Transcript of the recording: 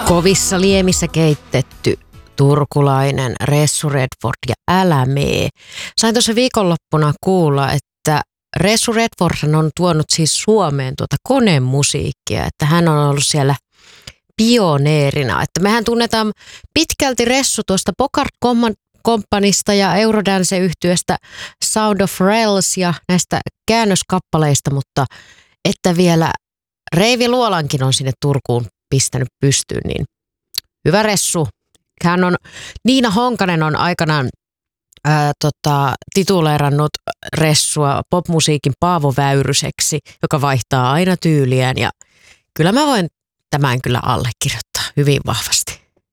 Kovissa liemissä keitetty turkulainen Ressu Redford ja Älä mee. Sain tuossa viikonloppuna kuulla, että Ressu Redford on tuonut siis Suomeen konemusiikkia, että hän on ollut siellä pioneerina. Että mehän tunnetaan pitkälti Ressu tuosta Bogart Companysta ja Eurodance-yhtyeestä Sound of Rails ja näistä käännöskappaleista, mutta että vielä Reivi Luolankin on sinne Turkuun pistänyt pystyyn, niin hyvä Ressu. Niina Honkanen on aikanaan tituleerannut Ressua popmusiikin Paavo Väyryseksi, joka vaihtaa aina tyyliään ja kyllä mä voin tämän kyllä allekirjoittaa hyvin vahvasti.